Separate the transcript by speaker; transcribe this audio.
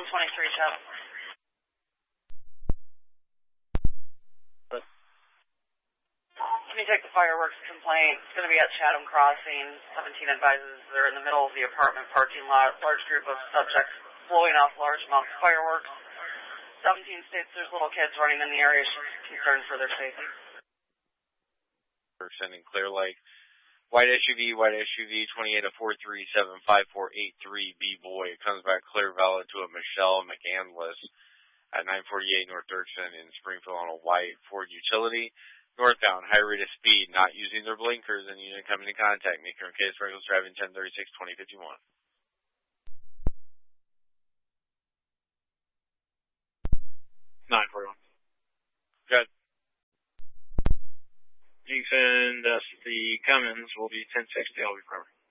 Speaker 1: 123 Chatham. Can you take the fireworks complaint? It's going to be at Chatham Crossing. 17 advises they're in the middle of the apartment parking lot. Large group of subjects blowing off large amounts of fireworks. 17 states there's little kids running in the area. She's concerned for their safety.
Speaker 2: We're sending Clear Lake. White SUV, 28 to 4375483 B-Boy. It comes back clear valid to a Michelle McAndless at 948 North Dirksen in Springfield on a white Ford Utility. Northbound, high rate of speed, not using their blinkers, and unit coming in contact. Maker and case Regulus driving 1036-2051. 941. Good.
Speaker 3: You send us the Cummins, will be 1060, I'll be forever.